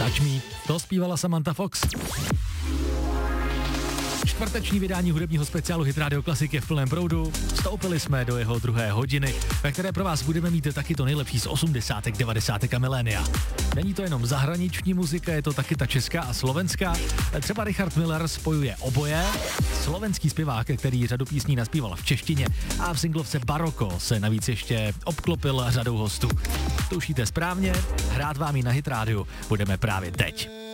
Touch Me. To zpívala Samantha Fox. Čtvrteční vydání hudebního speciálu Hit Radio Classic je v plném proudu. Vstoupili jsme do jeho druhé hodiny, ve které pro vás budeme mít taky to nejlepší z 80., 90. a milénia. Není to jenom zahraniční muzika, je to taky ta česká a slovenská. Třeba Richard Miller spojuje oboje. Slovenský zpěvák, který řadu písní naspíval v češtině a v singlovce Baroko se navíc ještě obklopil řadou hostů. Tušíte správně, hrát vám ji na Hit Radio budeme právě teď.